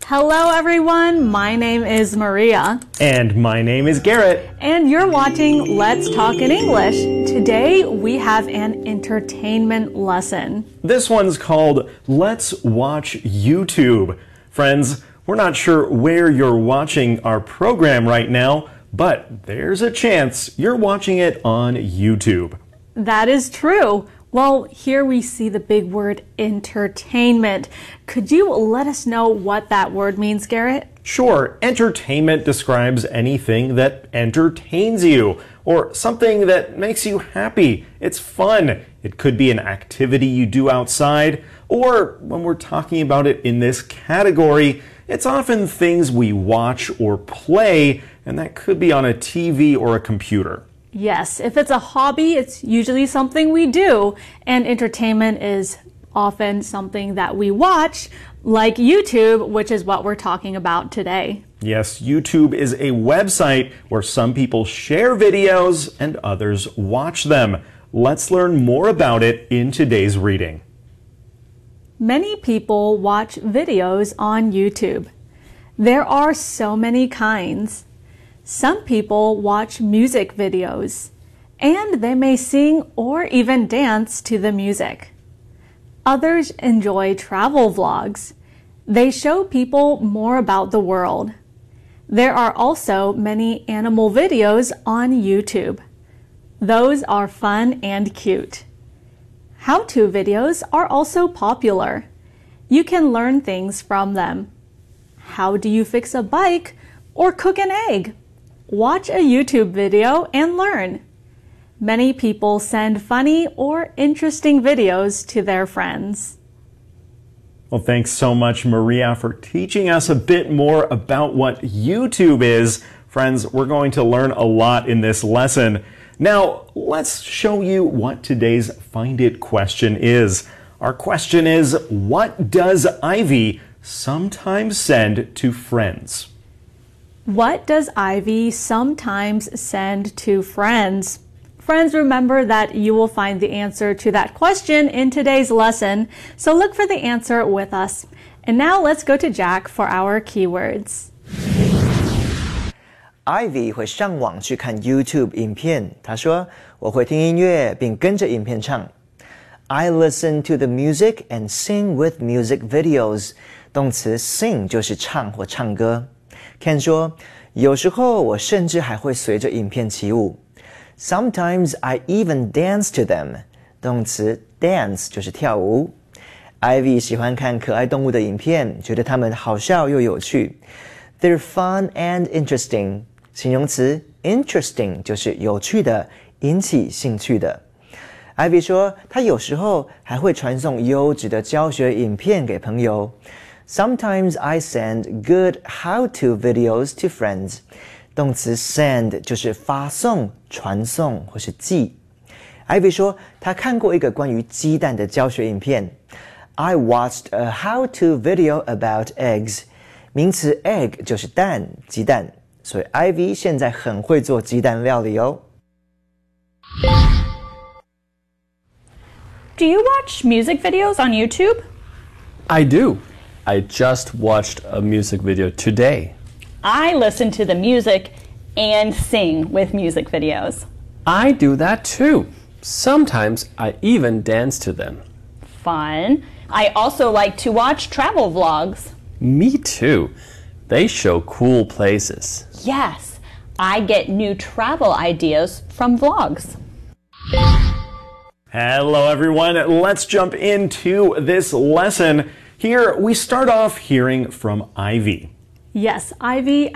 Hello everyone, my name is Maria. And my name is Garrett. And you're watching Let's Talk in English. Today we have an entertainment lesson. This one's called Let's Watch YouTube. Friends, we're not sure where you're watching our program right now, but there's a chance you're watching it on YouTube. That is true. Well, here we see the big word entertainment. Could you let us know what that word means, Garrett? Sure. Entertainment describes anything that entertains you or something that makes you happy. It's fun. It could be an activity you do outside, or when we're talking about it in this category, it's often things we watch or play, and that could be on a TV or a computer. Yes, if it's a hobby, it's usually something we do, and entertainment is often something that we watch, like YouTube, which is what we're talking about today. Yes, YouTube is a website where some people share videos and others watch them. Let's learn more about it in today's reading. Many people watch videos on YouTube. There are so many kinds. Some people watch music videos, and they may sing or even dance to the music. Others enjoy travel vlogs. They show people more about the world. There are also many animal videos on YouTube. Those are fun and cute. How-to videos are also popular. You can learn things from them. How do you fix a bike or cook an egg? Watch a YouTube video and learn. Many people send funny or interesting videos to their friends. Well, thanks so much, Maria, for teaching us a bit more about what YouTube is. Friends, we're going to learn a lot in this lesson. Now, let's show you what today's Find It question is. Our question is, what does Ivy sometimes send to friends? What does Ivy sometimes send to friends? Friends, remember that you will find the answer to that question in today's lesson, so look for the answer with us. And now let's go to Jack for our keywords. Ivy 会上网去看 YouTube 影片，她说我会听音乐并跟着影片唱。I listen to the music and sing with music videos. 动词 sing 就是唱或唱歌。Ken 说有时候我甚至还会随着影片起舞。Sometimes I even dance to them. 动词 dance 就是跳舞。Ivy 喜欢看可爱动物的影片，觉得它们好笑又有趣。They're fun and interesting. 形容词 interesting 就是有趣的，引起兴趣的。Ivy 说她有时候还会传送优质的教学影片给朋友。Sometimes I send good how-to videos to friends. 动词 send 就是发送、传送或是寄。Ivy 说她看过一个关于鸡蛋的教学影片。I watched a how-to video about eggs. 名词 egg 就是蛋，鸡蛋。所以 Ivy 现在很会做鸡蛋料理哦。 Do you watch music videos on YouTube? I do. I just watched a music video today. I listen to the music and sing with music videos. I do that too. Sometimes I even dance to them. Fun. I also like to watch travel vlogs. Me too. They show cool places. Yes, I get new travel ideas from vlogs. Hello, everyone. Let's jump into this lesson. Here, we start off hearing from Ivy. Yes, Ivy